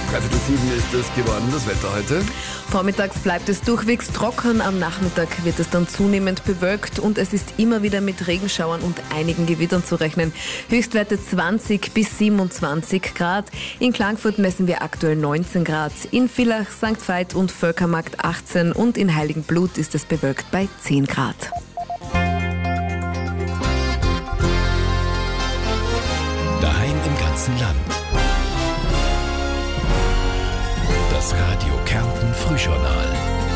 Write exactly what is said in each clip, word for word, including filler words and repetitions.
Dreiviertel sieben ist es geworden, das Wetter heute. Vormittags bleibt es durchwegs trocken, am Nachmittag wird es dann zunehmend bewölkt und es ist immer wieder mit Regenschauern und einigen Gewittern zu rechnen. Höchstwerte zwanzig bis siebenundzwanzig Grad. In Klagenfurt messen wir aktuell neunzehn Grad. In Villach, Sankt Veit und Völkermarkt achtzehn und in Heiligenblut ist es bewölkt bei zehn Grad. Daheim im ganzen Land. Das Radio Kärnten Frühjournal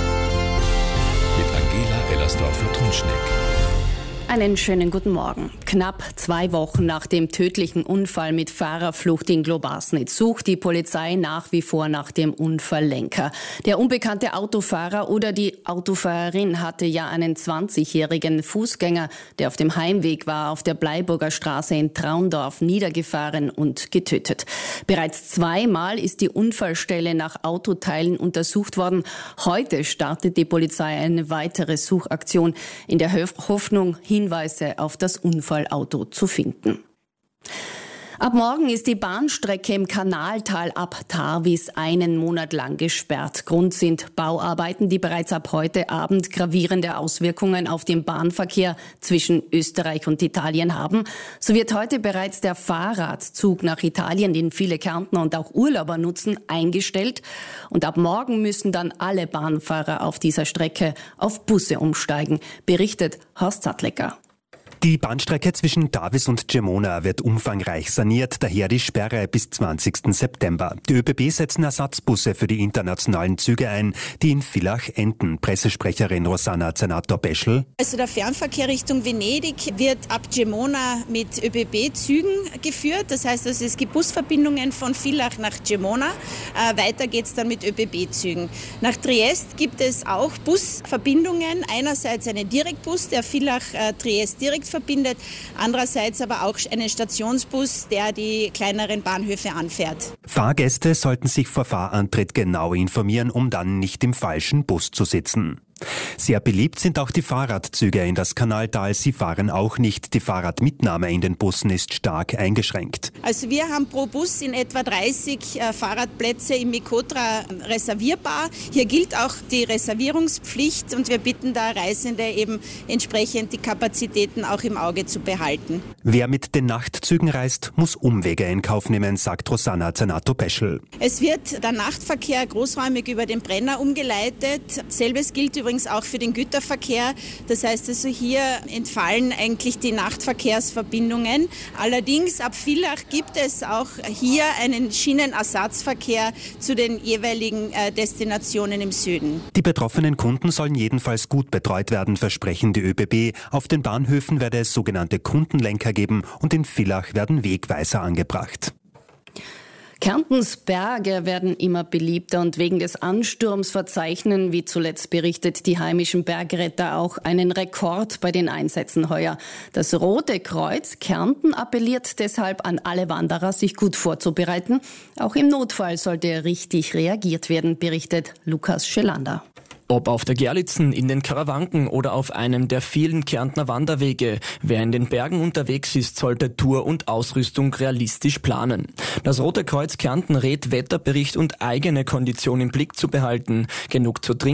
mit Angela Ellersdorfer-Trunschneck. Einen schönen guten Morgen. Knapp zwei Wochen nach dem tödlichen Unfall mit Fahrerflucht in Globasnitz sucht die Polizei nach wie vor nach dem Unfalllenker. Der unbekannte Autofahrer oder die Autofahrerin hatte ja einen zwanzigjährigen Fußgänger, der auf dem Heimweg war, auf der Bleiburger Straße in Traundorf niedergefahren und getötet. Bereits zweimal ist die Unfallstelle nach Autoteilen untersucht worden. Heute startet die Polizei eine weitere Suchaktion in der Hoffnung, Hinweise auf das Unfallauto zu finden. Ab morgen ist die Bahnstrecke im Kanaltal ab Tarvis einen Monat lang gesperrt. Grund sind Bauarbeiten, die bereits ab heute Abend gravierende Auswirkungen auf den Bahnverkehr zwischen Österreich und Italien haben. So wird heute bereits der Fahrradzug nach Italien, den viele Kärntner und auch Urlauber nutzen, eingestellt. Und ab morgen müssen dann alle Bahnfahrer auf dieser Strecke auf Busse umsteigen, berichtet Horst Sattlecker. Die Bahnstrecke zwischen Tarvis und Gemona wird umfangreich saniert, daher die Sperre bis zwanzigsten September. Die ÖBB setzen Ersatzbusse für die internationalen Züge ein, die in Villach enden. Pressesprecherin Rosanna Zenator-Beschel. Also der Fernverkehr Richtung Venedig wird ab Gemona mit ÖBB-Zügen geführt. Das heißt, also es gibt Busverbindungen von Villach nach Gemona. Äh, weiter geht es dann mit ÖBB-Zügen. Nach Triest gibt es auch Busverbindungen. Einerseits einen Direktbus, der Villach-Triest äh, direkt verbindet, andererseits aber auch einen Stationsbus, der die kleineren Bahnhöfe anfährt. Fahrgäste sollten sich vor Fahrantritt genau informieren, um dann nicht im falschen Bus zu sitzen. Sehr beliebt sind auch die Fahrradzüge in das Kanaltal. Sie fahren auch nicht. Die Fahrradmitnahme in den Bussen ist stark eingeschränkt. Also wir haben pro Bus in etwa dreißig äh, Fahrradplätze im Mikotra reservierbar. Hier gilt auch die Reservierungspflicht und wir bitten da Reisende eben entsprechend die Kapazitäten auch im Auge zu behalten. Wer mit den Nachtzügen reist, muss Umwege in Kauf nehmen, sagt Rosanna Zenator-Beschel. Es wird der Nachtverkehr großräumig über den Brenner umgeleitet. Selbes gilt übrigens auch für den Güterverkehr. Das heißt also, hier entfallen eigentlich die Nachtverkehrsverbindungen. Allerdings ab Villach gibt es auch hier einen Schienenersatzverkehr zu den jeweiligen äh, Destinationen im Süden. Die betroffenen Kunden sollen jedenfalls gut betreut werden, versprechen die ÖBB. Auf den Bahnhöfen werde es sogenannte Kundenlenker geben und in Villach werden Wegweiser angebracht. Kärntens Berge werden immer beliebter und wegen des Ansturms verzeichnen, wie zuletzt berichtet, die heimischen Bergretter auch einen Rekord bei den Einsätzen heuer. Das Rote Kreuz Kärnten appelliert deshalb an alle Wanderer, sich gut vorzubereiten. Auch im Notfall sollte richtig reagiert werden, berichtet Lukas Schelander. Ob auf der Gerlitzen, in den Karawanken oder auf einem der vielen Kärntner Wanderwege. Wer in den Bergen unterwegs ist, sollte Tour und Ausrüstung realistisch planen. Das Rote Kreuz Kärnten rät, Wetterbericht und eigene Kondition im Blick zu behalten. Genug zu trinken